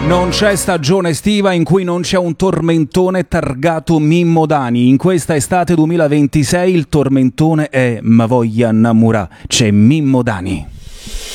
Non c'è stagione estiva in cui non c'è un tormentone targato Mimmo Dani. In questa estate 2026 il tormentone è Ma voglia innamorà, c'è Mimmo Dani.